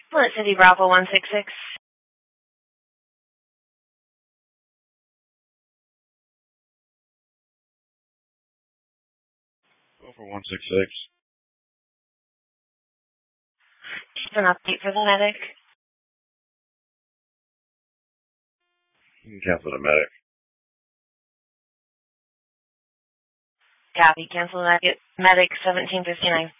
Split City Bravo 166. Go for 166. Just an update for the medic. You can cancel the medic. Copy. Cancel medic 1759.